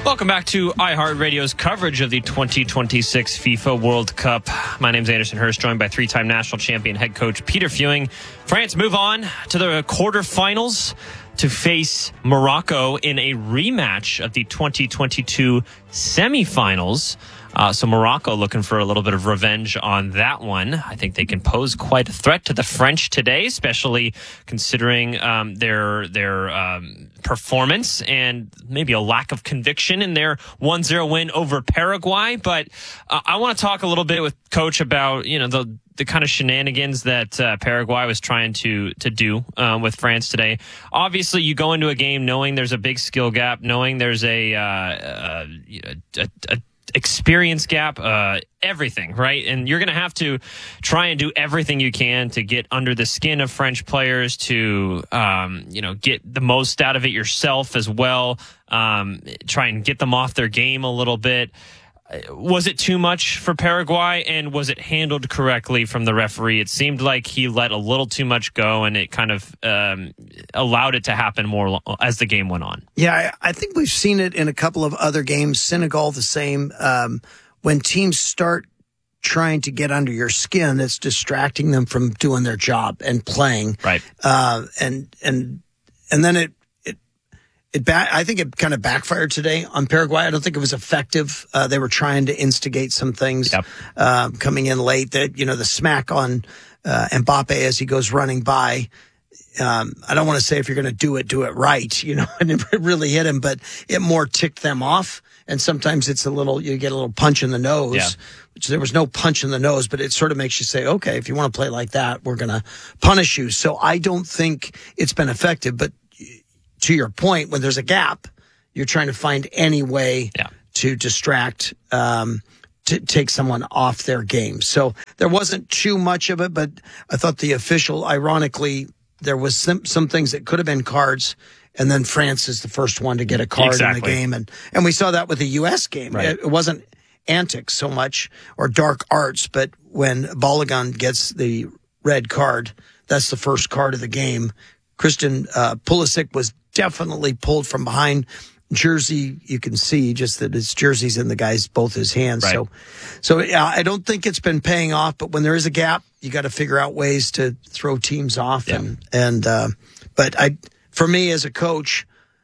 Welcome back to iHeartRadio's coverage of the 2026 FIFA World Cup. My name's Anderson Hurst, joined by three-time national champion head coach Peter Fewing. France move on to the quarterfinals to face Morocco in a rematch of the 2022 semifinals. So Morocco looking for a little bit of revenge on that one. I think they can pose quite a threat to the French today, especially considering their performance and maybe a lack of conviction in their 1-0 win over Paraguay. But I want to talk a little bit with Coach about the kind of shenanigans that Paraguay was trying to do with France today. Obviously, you go into a game knowing there's a big skill gap, knowing there's a experience gap, everything, right? And you're going to have to try and do everything you can to get under the skin of French players, to get the most out of it yourself as well. Try and get them off their game a little bit. Was it too much for Paraguay, and was it handled correctly from the referee? It seemed like he let a little too much go, and it kind of allowed it to happen more as the game went on. Yeah, I think we've seen it in a couple of other games. Senegal, the same. When teams start trying to get under your skin, it's distracting them from doing their job and playing. Right. And then I think it kind of backfired today on Paraguay. I don't think it was effective. They were trying to instigate some things coming in late. That the smack on Mbappe as he goes running by. I don't want to say if you're going to do it right, and it really hit him, but it more ticked them off. And sometimes it's you get a little punch in the nose, which there was no punch in the nose, but it sort of makes you say, okay, if you want to play like that, we're going to punish you. So I don't think it's been effective, but to your point, when there's a gap, you're trying to find any way to distract, to take someone off their game. So there wasn't too much of it, but I thought the official, ironically, there was some things that could have been cards, and then France is the first one to get a card in the game. And we saw that with the U.S. game. Right. It wasn't antics so much or dark arts, but when Balogun gets the red card, that's the first card of the game. Christian Pulisic was definitely pulled from behind. Jersey, you can see just that his jersey's in both his hands. Right. So I don't think it's been paying off, but when there is a gap, you got to figure out ways to throw teams off. Yeah. But for me as a coach,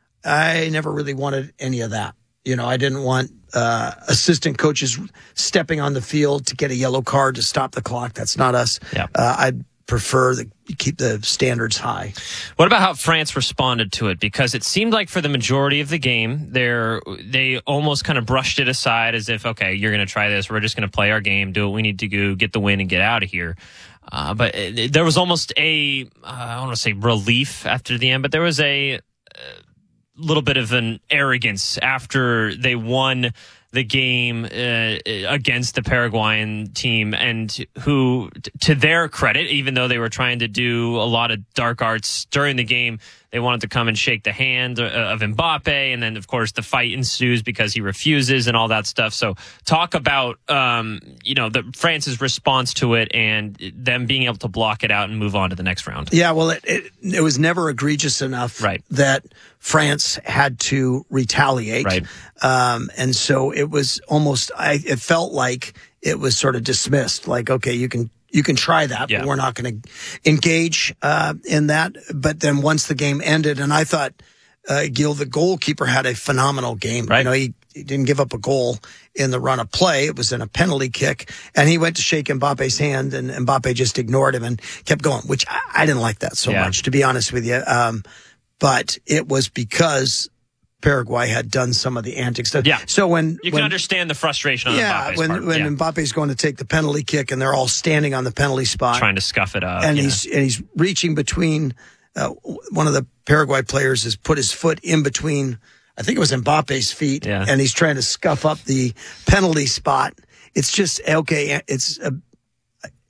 I never really wanted any of that. I didn't want assistant coaches stepping on the field to get a yellow card to stop the clock. That's not us. Yeah. I'd prefer that you keep the standards high. What about how France responded to it? Because it seemed like for the majority of the game, they almost kind of brushed it aside as if, okay, you're going to try this. We're just going to play our game, do what we need to do, get the win, and get out of here. But there was almost I don't want to say relief after the end, but there was a little bit of an arrogance after they won the game against the Paraguayan team, and who, to their credit, even though they were trying to do a lot of dark arts during the game, they wanted to come and shake the hand of Mbappe, and then, of course, the fight ensues because he refuses and all that stuff. So talk about, France's response to it and them being able to block it out and move on to the next round. Yeah, well, it was never egregious enough that France had to retaliate. Right. And so it was almost, it felt like it was sort of dismissed. Like, okay, you can try that, but we're not going to engage in that. But then once the game ended, and I thought Gil, the goalkeeper, had a phenomenal game. Right. He didn't give up a goal in the run of play. It was in a penalty kick, and he went to shake Mbappe's hand, and Mbappe just ignored him and kept going, which I didn't like that so much, to be honest with you. But it was because Paraguay had done some of the antics stuff. Yeah. So when you can understand the frustration on Mbappe's part. When Mbappe's going to take the penalty kick and they're all standing on the penalty spot, trying to scuff it up, and he's reaching between. One of the Paraguay players has put his foot in between, I think it was Mbappe's feet, and he's trying to scuff up the penalty spot. It's just okay.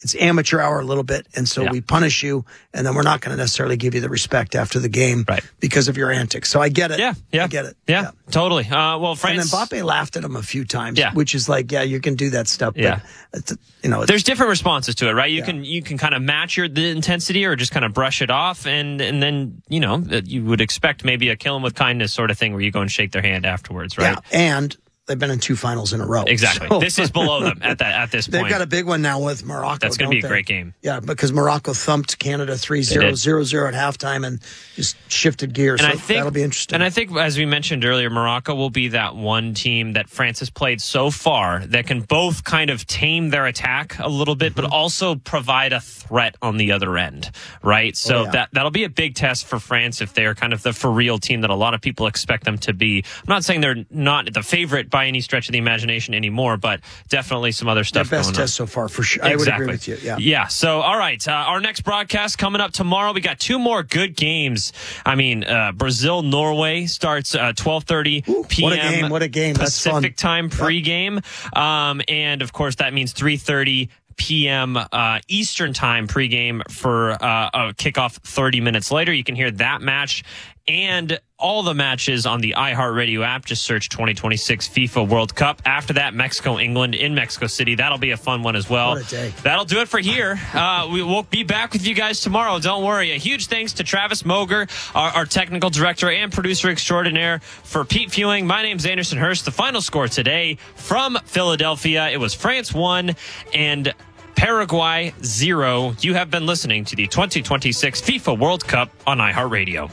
it's amateur hour a little bit, and so we punish you, and then we're not going to necessarily give you the respect after the game because of your antics. So I get it. I get it. Yeah, totally. Well, France... And then Mbappe laughed at him a few times, which is like, you can do that stuff, but there's different responses to it, right? You can kind of match the intensity or just kind of brush it off, and then, you would expect maybe a kill 'em with kindness sort of thing where you go and shake their hand afterwards, right? Yeah, and they've been in 2 finals in a row. Exactly. So, this is below them at this point. They've got a big one now with Morocco. That's going to be a great game. Yeah, because Morocco thumped Canada 3-0, 0-0 at halftime, and just shifted gears. And so that'll be interesting. And I think, as we mentioned earlier, Morocco will be that one team that France has played so far that can both kind of tame their attack a little bit, but also provide a threat on the other end, right? So that'll be a big test for France if they're kind of the for real team that a lot of people expect them to be. I'm not saying they're not the favorite by any stretch of the imagination anymore, but definitely some other stuff going on. Best test so far, for sure. Exactly. I would agree with you. Yeah. So, all right. Our next broadcast coming up tomorrow. We got 2 more good games. I mean, Brazil-Norway starts 12:30 p.m. What a game. That's Pacific time pregame. And, of course, that means 3:30 p.m. Eastern time pregame for a kickoff 30 minutes later. You can hear that match and all the matches on the iHeartRadio app. Just search 2026 FIFA World Cup. After that, Mexico-England in Mexico City. That'll be a fun one as well. What a day. That'll do it for here. We will be back with you guys tomorrow. Don't worry. A huge thanks to Travis Moger, our technical director and producer extraordinaire. For Pete Fewing, my name's Anderson Hurst. The final score today from Philadelphia, it was France 1 and Paraguay 0. You have been listening to the 2026 FIFA World Cup on iHeartRadio.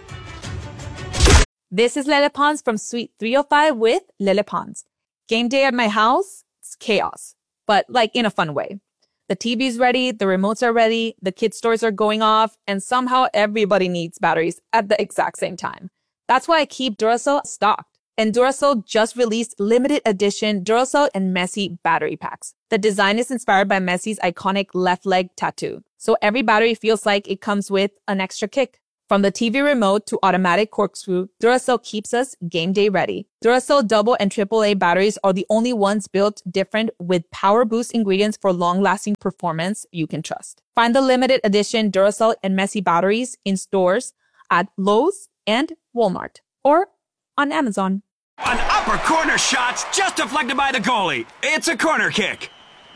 This is Lele Pons from Suite 305 with Lele Pons. Game day at my house, it's chaos, but like in a fun way. The TV's ready, the remotes are ready, the kids' toys are going off, and somehow everybody needs batteries at the exact same time. That's why I keep Duracell stocked. And Duracell just released limited edition Duracell and Messi battery packs. The design is inspired by Messi's iconic left leg tattoo, so every battery feels like it comes with an extra kick. From the TV remote to automatic corkscrew, Duracell keeps us game day ready. Duracell double and AAA batteries are the only ones built different with power boost ingredients for long-lasting performance you can trust. Find the limited edition Duracell and Messi batteries in stores at Lowe's and Walmart or on Amazon. An upper corner shot's just deflected by the goalie. It's a corner kick.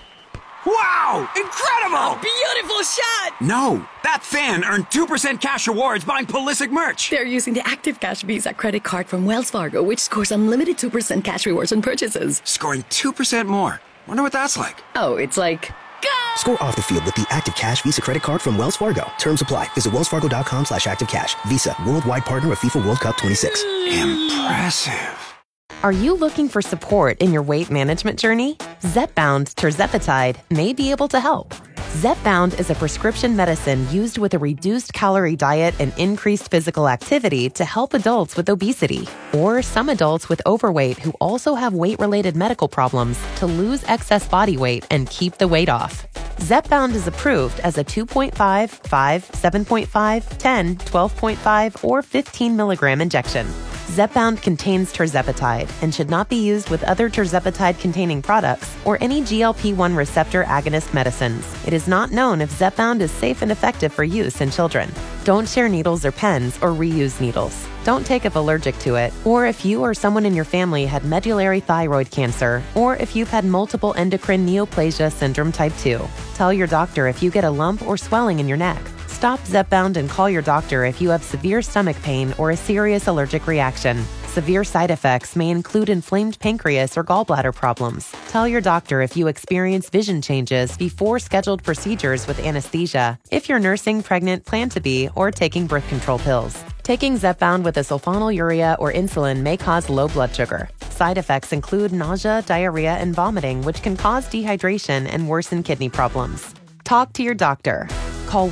Wow! Incredible! A beautiful shot! No, that fan earned 2% cash rewards buying Pulisic merch. They're using the Active Cash Visa credit card from Wells Fargo, which scores unlimited 2% cash rewards on purchases. Scoring 2% more. Wonder what that's like. Oh, it's like... Go! Score off the field with the Active Cash Visa credit card from Wells Fargo. Terms apply. Visit wellsfargo.com/activecash. Visa, worldwide partner of FIFA World Cup 26. Impressive. Are you looking for support in your weight management journey? Zepbound tirzepatide may be able to help. Zepbound is a prescription medicine used with a reduced calorie diet and increased physical activity to help adults with obesity or some adults with overweight who also have weight-related medical problems to lose excess body weight and keep the weight off. Zepbound is approved as a 2.5, 5, 7.5, 10, 12.5, or 15 milligram injection. Zepbound contains tirzepatide and should not be used with other tirzepatide-containing products or any GLP-1 receptor agonist medicines. It is not known if Zepbound is safe and effective for use in children. Don't share needles or pens or reuse needles. Don't take if allergic to it, or if you or someone in your family had medullary thyroid cancer, or if you've had multiple endocrine neoplasia syndrome type 2. Tell your doctor if you get a lump or swelling in your neck. Stop Zepbound and call your doctor if you have severe stomach pain or a serious allergic reaction. Severe side effects may include inflamed pancreas or gallbladder problems. Tell your doctor if you experience vision changes before scheduled procedures with anesthesia, if you're nursing, pregnant, plan to be, or taking birth control pills. Taking Zepbound with a sulfonylurea or insulin may cause low blood sugar. Side effects include nausea, diarrhea, and vomiting, which can cause dehydration and worsen kidney problems. Talk to your doctor. Call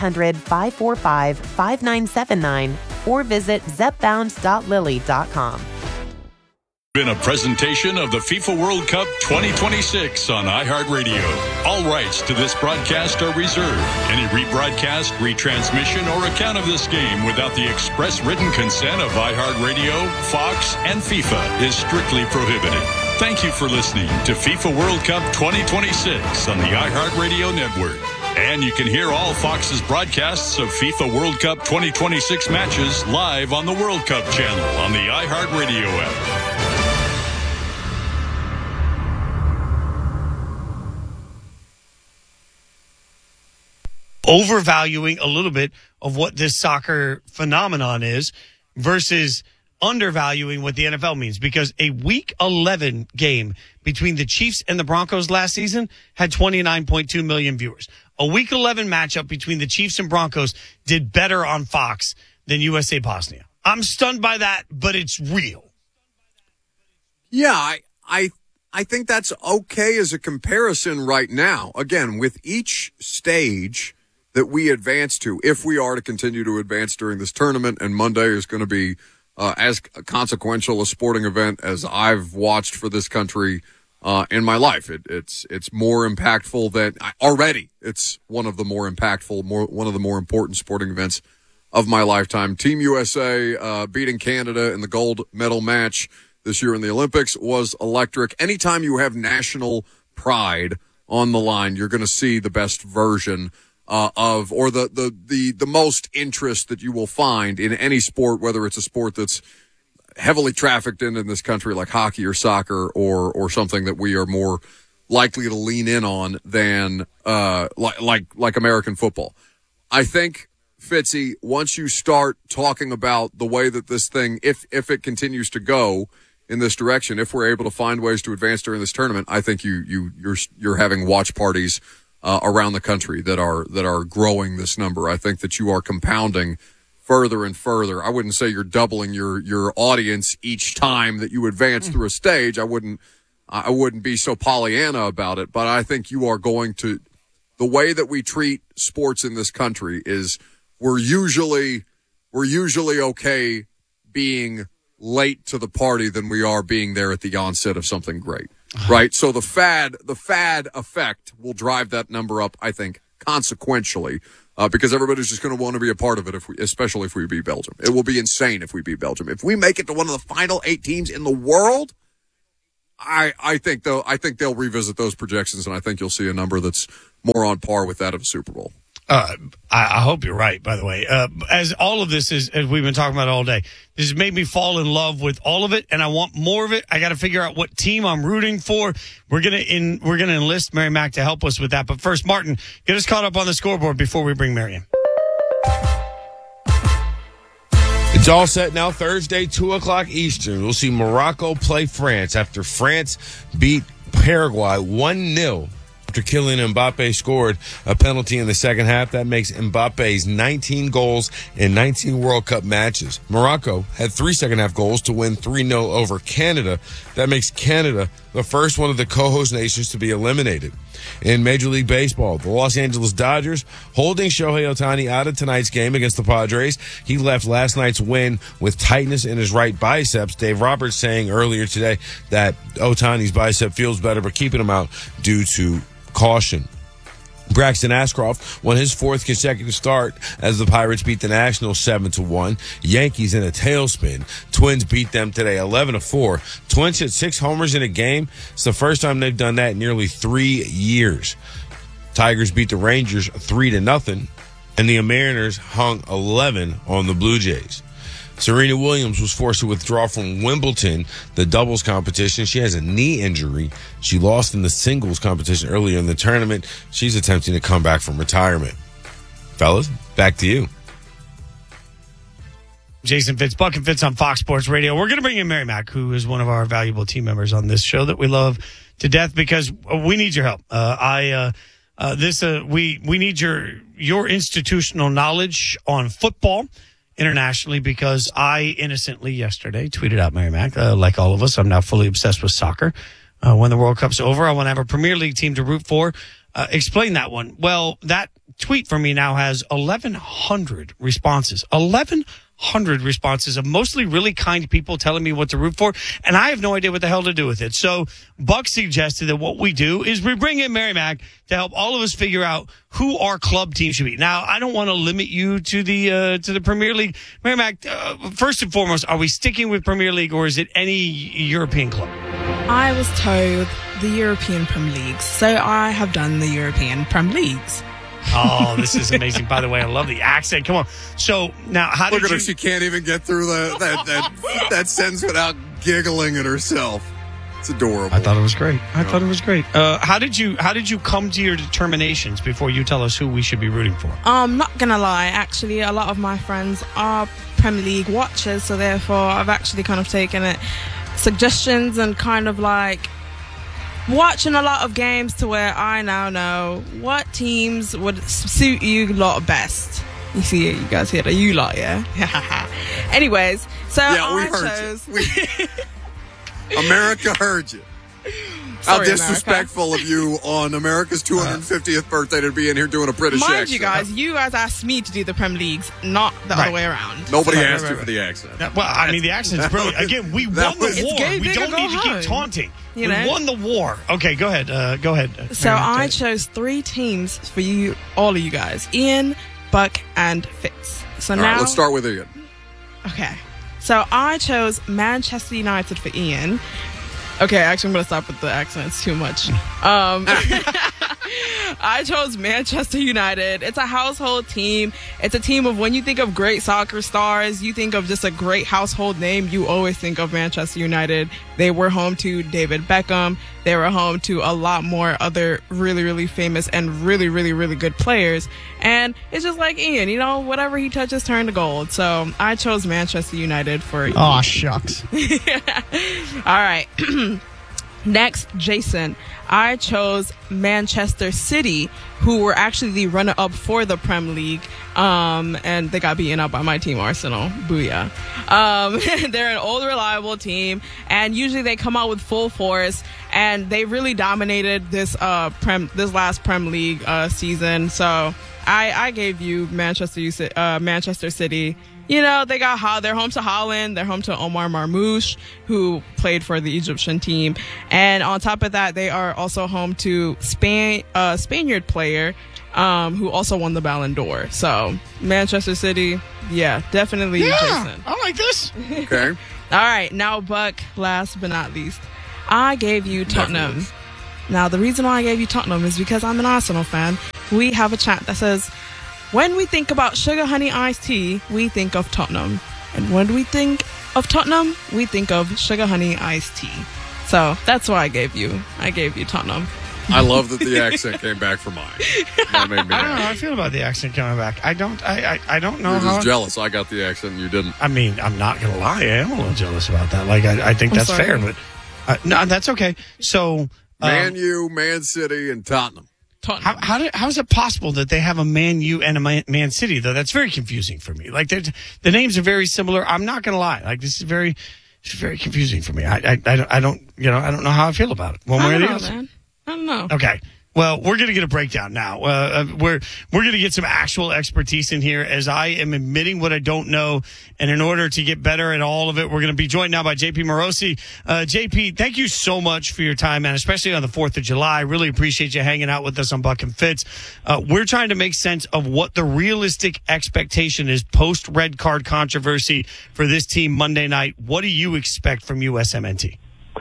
1-800-545-5979 or visit zepbound.lily.com. Been a presentation of the FIFA World Cup 2026 on iHeartRadio. All rights to this broadcast are reserved. Any rebroadcast, retransmission, or account of this game without the express written consent of iHeartRadio, Fox, and FIFA is strictly prohibited. Thank you for listening to FIFA World Cup 2026 on the iHeartRadio Network. And you can hear all Fox's broadcasts of FIFA World Cup 2026 matches live on the World Cup channel on the iHeartRadio app. Overvaluing a little bit of what this soccer phenomenon is versus undervaluing what the NFL means, because a Week 11 game between the Chiefs and the Broncos last season had 29.2 million viewers. A Week 11 matchup between the Chiefs and Broncos did better on Fox than USA Bosnia. I'm stunned by that, but it's real. Yeah, I think that's okay as a comparison right now. Again, with each stage that we advance to, if we are to continue to advance during this tournament, and Monday is going to be as consequential a sporting event as I've watched for this country in my life. It's more impactful than already. It's one of the more impactful, one of the more important sporting events of my lifetime. Team USA beating Canada in the gold medal match this year in the Olympics was electric. Anytime you have national pride on the line, you're going to see the best version or the most interest that you will find in any sport, whether it's a sport that's heavily trafficked in this country like hockey or soccer or something that we are more likely to lean in on than like American football. I think, Fitzy, once you start talking about the way that this thing, if it continues to go in this direction, if we're able to find ways to advance during this tournament, I think you're having watch parties around the country that are growing this number. I think that you are compounding further and further. I wouldn't say you're doubling your audience each time that you advance through a stage. I wouldn't be so Pollyanna about it, but I think you are going to, the way that we treat sports in this country is we're usually okay being late to the party than we are being there at the onset of something great. Right? So the fad effect will drive that number up, I think, consequentially, because everybody's just going to want to be a part of it, especially if we beat Belgium. It will be insane if we beat Belgium. If we make it to one of the final 8 teams in the world, I think they'll revisit those projections, and I think you'll see a number that's more on par with that of a Super Bowl. I hope you're right, by the way. As all of this is, as we've been talking about all day, this has made me fall in love with all of it, and I want more of it. I got to figure out what team I'm rooting for. We're gonna enlist Mary Mac to help us with that. But first, Martin, get us caught up on the scoreboard before we bring Mary in. It's all set now. Thursday, 2:00 Eastern. We'll see Morocco play France after France beat Paraguay 1-0. After Kylian Mbappe scored a penalty in the second half. That makes Mbappe's 19 goals in 19 World Cup matches. Morocco had 3 second-half goals to win 3-0 over Canada. That makes Canada the first one of the co-host nations to be eliminated. In Major League Baseball, the Los Angeles Dodgers holding Shohei Ohtani out of tonight's game against the Padres. He left last night's win with tightness in his right biceps. Dave Roberts saying earlier today that Ohtani's bicep feels better, but keeping him out due to caution. Braxton Ashcroft won his 4th consecutive start as the Pirates beat the Nationals 7-1. Yankees in a tailspin. Twins beat them today 11-4. Twins hit 6 homers in a game. It's the first time they've done that in nearly 3 years. Tigers beat the Rangers 3-0, and the Mariners hung 11 on the Blue Jays. Serena Williams was forced to withdraw from Wimbledon, the doubles competition. She has a knee injury. She lost in the singles competition earlier in the tournament. She's attempting to come back from retirement. Fellas, back to you. Jason Fitz, Buck and Fitz on Fox Sports Radio. We're going to bring in Mary Mac, who is one of our valuable team members on this show that we love to death because we need your help. We need your institutional knowledge on football internationally, because I innocently yesterday tweeted out, Mary Mac, like all of us, I'm now fully obsessed with soccer. When the World Cup's over, I want to have a Premier League team to root for. Explain that one. Well, that tweet for me now has 1,100 responses. 1,100 responses of mostly really kind people telling me what to root for, and I have no idea what the hell to do with it. So Buck suggested that what we do is we bring in Mary Mac to help all of us figure out who our club team should be. Now, I don't want to limit you to the Premier League. Mary Mac, first and foremost, are we sticking with Premier League, or is it any European club? I was told the European Premier Leagues, so I have done the European Premier Leagues. Oh, this is amazing. By the way, I love the accent. Come on. So now, how did Look at you... her. She can't even get through that sentence without giggling at herself. It's adorable. I thought it was great. Thought it was great. How did you come to your determinations before you tell us who we should be rooting for? Not gonna lie, actually, a lot of my friends are Premier League watchers, so therefore I've actually kind of taken it suggestions and kind of like watching a lot of games to where I now know what teams would suit you lot best. You see it, you guys hear the you lot, yeah? Anyways, so yeah, we I heard chose... you. America heard you. Sorry, how disrespectful America. of you on America's 250th birthday to be in here doing a British accent. Mind you guys asked me to do the Premier Leagues, not the other way around. Nobody asked you for the accent. Well, I mean, the accent's brilliant. Again, we won the war. We don't need to keep taunting. We won the war. Okay, go ahead. So I chose 3 teams for you, all of you guys. Ian, Buck, and Fitz. So now let's start with Ian. Okay. So I chose Manchester United for Ian. Okay, actually, I'm going to stop with the accent. It's too much. I chose Manchester United. It's a household team. It's a team of when you think of great soccer stars, you think of just a great household name, you always think of Manchester United. They were home to David Beckham. They were home to a lot more other really, really famous and really, really, really good players. And it's just like Ian, you know, whatever he touches turn to gold. So I chose Manchester United for Ian. Oh, shucks. All right. Next, Jason. I chose Manchester City, who were actually the runner-up for the Premier League, and they got beaten up by my team, Arsenal. Booyah. They're an old, reliable team, and usually they come out with full force, and they really dominated this last Premier League season. So I gave you Manchester City. You know, they're home to Holland. They're home to Omar Marmoush, who played for the Egyptian team. And on top of that, they are also home to Spaniard player, who also won the Ballon d'Or. So Manchester City, yeah, definitely Jason. I like this. Okay. All right. Now, Buck, last but not least, I gave you Tottenham. Definitely. Now, the reason why I gave you Tottenham is because I'm an Arsenal fan. We have a chat that says, when we think about sugar honey iced tea, we think of Tottenham. And when we think of Tottenham, we think of sugar honey iced tea. So that's why I gave you Tottenham. I love that the accent came back for mine. That made me I don't know how I feel about the accent coming back. I don't know. You're how just jealous. I got the accent and you didn't. I mean, I'm not going to lie. I am a little jealous about that. Like, I think that's fair, but no, that's okay. So, Man U, Man City, and Tottenham. How is it possible that they have a Man U and a Man City, though? That's very confusing for me. Like, the names are very similar. I'm not going to lie. Like, this is very confusing for me. I don't know how I feel about it. One way or the other. Man. I don't know. Okay. Well, we're going to get a breakdown now. We're going to get some actual expertise in here as I am admitting what I don't know. And in order to get better at all of it, we're going to be joined now by JP Morosi. JP, thank you so much for your time, man, especially on the 4th of July. Really appreciate you hanging out with us on Buck and Fitz. We're trying to make sense of what the realistic expectation is post red card controversy for this team Monday night. What do you expect from USMNT?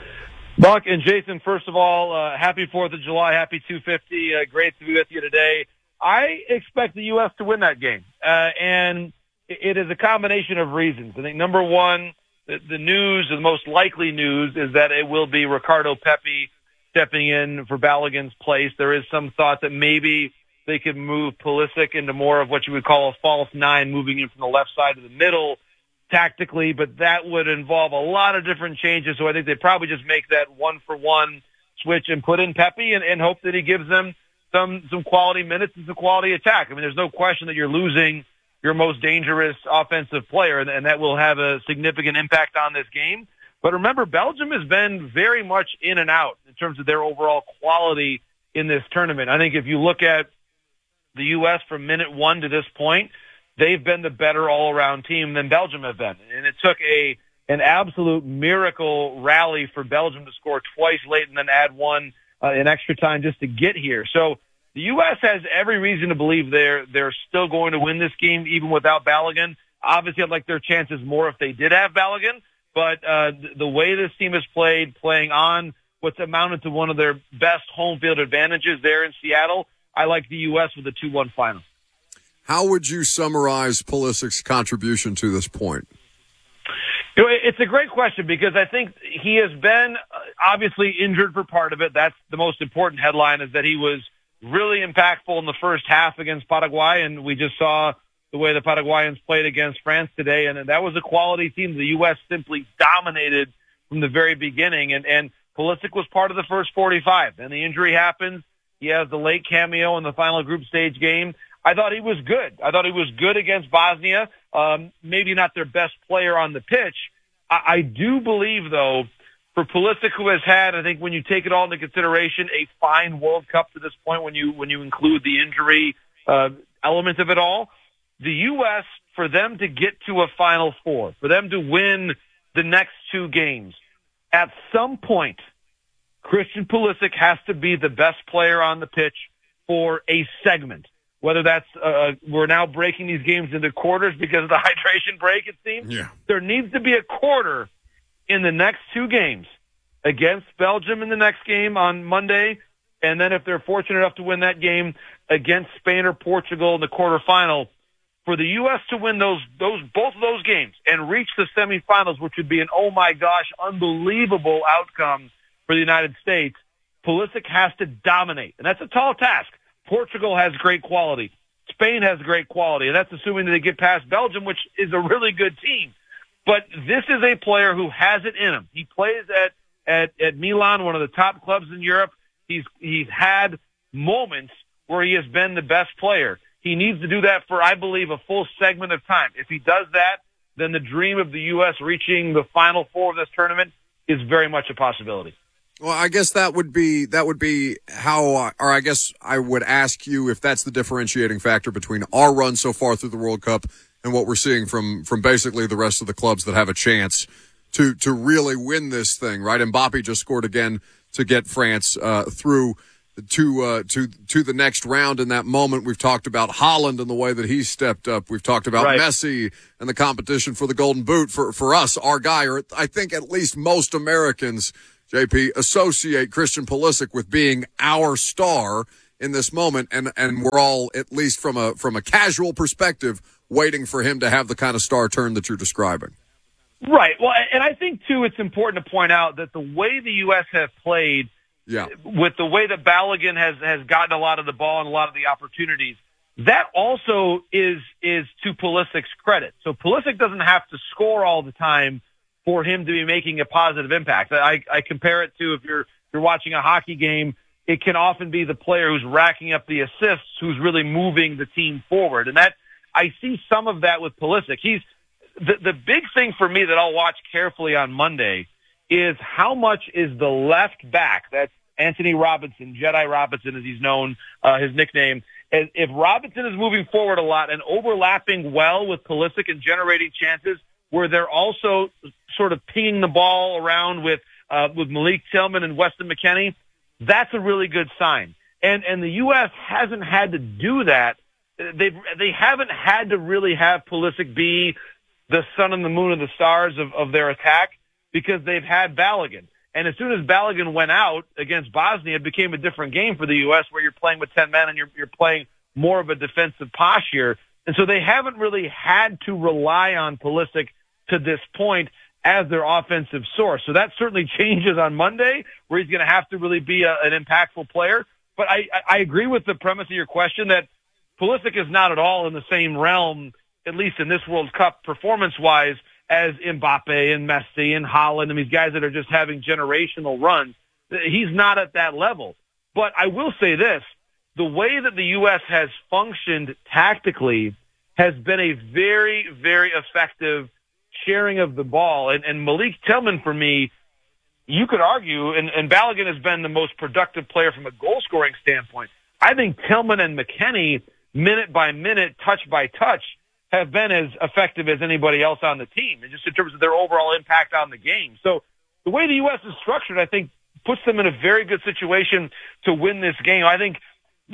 Buck and Jason, first of all, happy 4th of July, happy 250. Great to be with you today. I expect the U.S. to win that game, and it is a combination of reasons. I think, number one, the news, the most likely news, is that it will be Ricardo Pepi stepping in for Balogun's place. There is some thought that maybe they could move Pulisic into more of what you would call a false nine, moving in from the left side to the middle tactically, but that would involve a lot of different changes. So I think they probably just make that 1-for-1 switch and put in Pepi and hope that he gives them some quality minutes and some quality attack. I mean, there's no question that you're losing your most dangerous offensive player, and that will have a significant impact on this game. But remember, Belgium has been very much in and out in terms of their overall quality in this tournament. I think if you look at the U.S. from minute one to this point, they've been the better all-around team than Belgium have been. And it took an absolute miracle rally for Belgium to score twice late and then add one in extra time just to get here. So the U.S. has every reason to believe they're still going to win this game even without Balogun. Obviously, I'd like their chances more if they did have Balogun. But the way this team has played, playing on what's amounted to one of their best home field advantages there in Seattle, I like the U.S. with a 2-1 final. How would you summarize Pulisic's contribution to this point? You know, it's a great question because I think he has been obviously injured for part of it. That's the most important headline, is that he was really impactful in the first half against Paraguay, and we just saw the way the Paraguayans played against France today, and that was a quality team. The U.S. simply dominated from the very beginning, and Pulisic was part of the first 45. Then the injury happens. He has the late cameo in the final group stage game. I thought he was good. I thought he was good against Bosnia. Maybe not their best player on the pitch. I do believe, though, for Pulisic, who has had, I think when you take it all into consideration, a fine World Cup to this point when you include the injury element of it all, the U.S., for them to get to a Final Four, for them to win the next two games, at some point, Christian Pulisic has to be the best player on the pitch for a segment. Whether that's we're now breaking these games into quarters because of the hydration break, it seems. Yeah. There needs to be a quarter in the next two games, against Belgium in the next game on Monday, and then if they're fortunate enough to win that game, against Spain or Portugal in the quarterfinal. For the U.S. to win both of those games and reach the semifinals, which would be an oh my gosh unbelievable outcome for the United States, Pulisic has to dominate, and that's a tall task. Portugal has great quality. Spain has great quality, and that's assuming that they get past Belgium, which is a really good team. But this is a player who has it in him. He plays at Milan, one of the top clubs in Europe. He's had moments where he has been the best player. He needs to do that for, I believe, a full segment of time. If he does that, then the dream of the U.S. reaching the Final Four of this tournament is very much a possibility. Well, I guess that would be how, or I guess I would ask you if that's the differentiating factor between our run so far through the World Cup and what we're seeing from basically the rest of the clubs that have a chance to really win this thing, right? Mbappe just scored again to get France through to the next round. In that moment, we've talked about Haaland and the way that he stepped up. We've talked about Messi and the competition for the Golden Boot. For us, our guy, or I think at least most Americans, JP, associate Christian Pulisic with being our star in this moment, and we're all, at least from a casual perspective, waiting for him to have the kind of star turn that you're describing. Right. Well, and I think, too, it's important to point out that the way the U.S. have played, with the way that Balogun has gotten a lot of the ball and a lot of the opportunities, that also is to Pulisic's credit. So Pulisic doesn't have to score all the time for him to be making a positive impact. I compare it to, if you're watching a hockey game, it can often be the player who's racking up the assists who's really moving the team forward. And that, I see some of that with Pulisic. He's the big thing for me that I'll watch carefully on Monday is how much is the left back, that's Anthony Robinson, Jedi Robinson as he's known, his nickname. If Robinson is moving forward a lot and overlapping well with Pulisic and generating chances, where they're also sort of pinging the ball around with Malik Tillman and Weston McKennie, that's a really good sign. And the U.S. hasn't had to do that. They haven't had to really have Pulisic be the sun and the moon and the stars of their attack because they've had Balogun. And as soon as Balogun went out against Bosnia, it became a different game for the U.S. where you're playing with 10 men and you're playing more of a defensive posture. And so they haven't really had to rely on Pulisic to this point as their offensive source. So that certainly changes on Monday, where he's going to have to really be an impactful player. But I agree with the premise of your question that Pulisic is not at all in the same realm, at least in this World Cup performance-wise, as Mbappe and Messi and Haaland and these guys that are just having generational runs. He's not at that level. But I will say this, the way that the U.S. has functioned tactically has been a very, very effective sharing of the ball. And Malik Tillman, for me, you could argue, and Balogun has been the most productive player from a goal-scoring standpoint. I think Tillman and McKennie, minute by minute, touch by touch, have been as effective as anybody else on the team, and just in terms of their overall impact on the game. So the way the U.S. is structured, I think, puts them in a very good situation to win this game. I think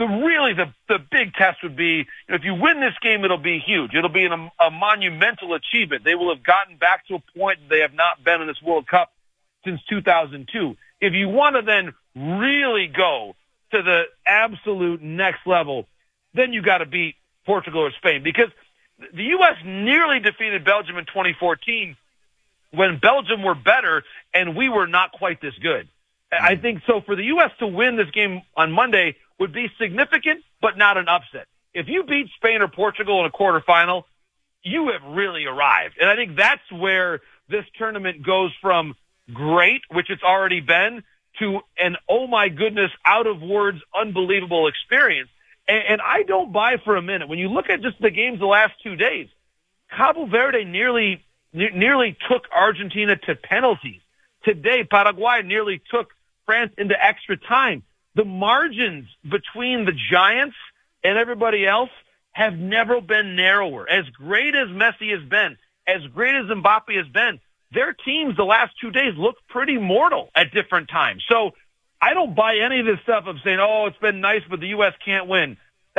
the big test would be, if you win this game, it'll be huge. It'll be a monumental achievement. They will have gotten back to a point they have not been in this World Cup since 2002. if you want to then really go to the absolute next level, then you got to beat Portugal or Spain, because the U.S. nearly defeated Belgium in 2014 when Belgium were better and we were not quite this good. I think so for the U.S. to win this game on Monday would be significant, but not an upset. If you beat Spain or Portugal in a quarterfinal, you have really arrived. And I think that's where this tournament goes from great, which it's already been, to an, oh my goodness, out of words, unbelievable experience. And I don't buy for a minute. When you look at just the games the last 2 days, Cabo Verde nearly took Argentina to penalties. Today, Paraguay nearly took France into extra time. The margins between the Giants and everybody else have never been narrower. As great as Messi has been, as great as Mbappe has been, their teams the last 2 days look pretty mortal at different times. So I don't buy any of this stuff of saying, oh, it's been nice, but the U.S. can't win.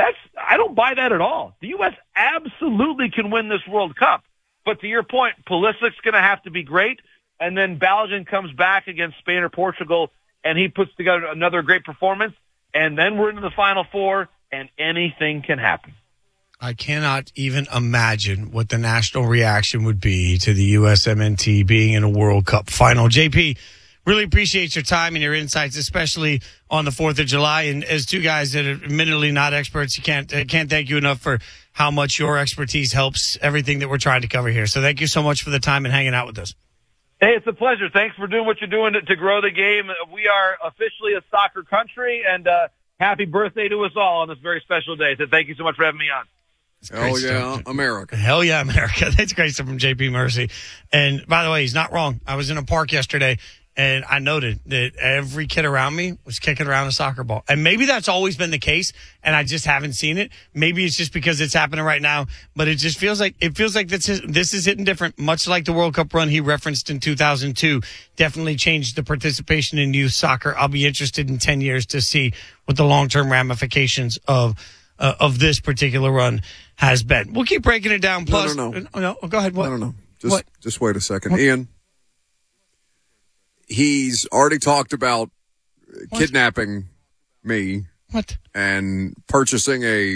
I don't buy that at all. The U.S. absolutely can win this World Cup. But to your point, Pulisic's going to have to be great, and then Balogun comes back against Spain or Portugal, and he puts together another great performance, and then we're into the Final Four, and anything can happen. I cannot even imagine what the national reaction would be to the USMNT being in a World Cup final. JP, really appreciate your time and your insights, especially on the 4th of July. And as two guys that are admittedly not experts, can't thank you enough for how much your expertise helps everything that we're trying to cover here. So thank you so much for the time and hanging out with us. Hey, it's a pleasure. Thanks for doing what you're doing to grow the game. We are officially a soccer country, and happy birthday to us all on this very special day. So thank you so much for having me on. Hell yeah, America. Hell yeah, America. That's great stuff from JP Mercy. And by the way, he's not wrong. I was in a park yesterday, and I noted that every kid around me was kicking around a soccer ball. And maybe that's always been the case, and I just haven't seen it. Maybe it's just because it's happening right now, but it just feels like this is hitting different, much like the World Cup run he referenced in 2002 definitely changed the participation in youth soccer. I'll be interested in 10 years to see what the long-term ramifications of this particular run has been. We'll keep breaking it down. Plus, no. Go ahead. What? I don't know. Just wait a second. What? Ian, he's already talked about kidnapping me. What? And purchasing a